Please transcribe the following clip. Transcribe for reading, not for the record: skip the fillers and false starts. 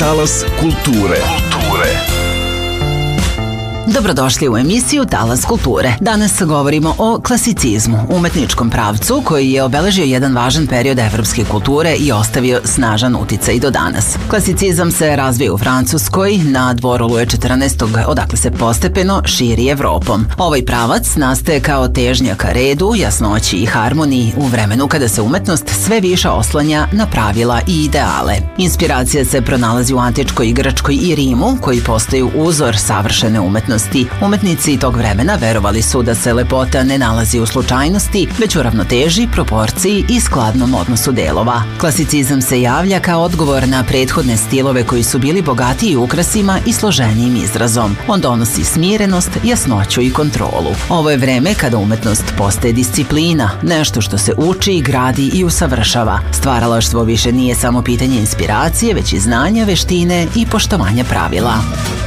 Talas kulture. Dobrodošli u emisiju Talas kulture. Danas govorimo o klasicizmu, umetničkom pravcu koji je obeležio jedan važan period evropske kulture i ostavio snažan uticaj do danas. Klasicizam se razvio u Francuskoj na dvoru Luja XIV, odakle se postepeno širi Evropom. Ovaj pravac nastaje kao težnja ka redu, jasnoći i harmoniji u vremenu kada se umetnost sve više oslanja na pravila i ideale. Inspiracija se pronalazi u antičkoj, Grčkoj i Rimu, koji postaju uzor savršene umetnosti. Umetnici tog vremena verovali su da se lepota ne nalazi u slučajnosti, već u ravnoteži, proporciji i skladnom odnosu delova. Klasicizam se javlja kao odgovor na prethodne stilove koji su bili bogatiji ukrasima i složenijim izrazom. On donosi smirenost, jasnoću i kontrolu. Ovo je vreme kada umetnost postaje disciplina, nešto što se uči, gradi i usavršava. Stvaralaštvo više nije samo pitanje inspiracije, već i znanja, veštine i poštovanja pravila.